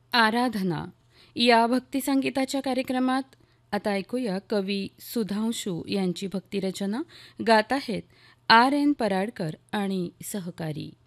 आराधना या भक्तिसंगीताच्या कार्यक्रमात आता ऐकूया कवी सुधांशू यांची भक्तिरचना. गात आहेत आर एन पराडकर आणि सहकारी.